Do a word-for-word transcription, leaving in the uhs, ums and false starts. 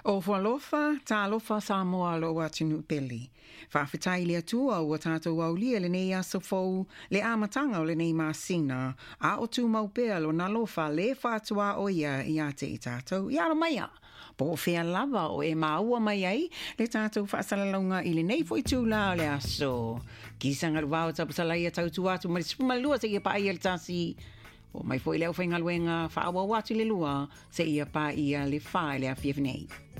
O whalofa, tā lofa sa moa lo atinu peli. Whawhitai lea tua ua tātou au lia le nei asa fau le amatanga o le nei māsina. A o tū maupea lo na lofa le whātua o ia i a te i tātou. I aro maia. Po whea lava o e maua mai ai le tātou whaasalalonga i le nei fwoi tūla o le aso. Kisanga ruwao tapusalaia tautu atu mari sipumalua se ia pa ia le tāsi. O mai foi leo whainga luenga whaawa watu le lua se ia pa ia le whae le a whiawhinei.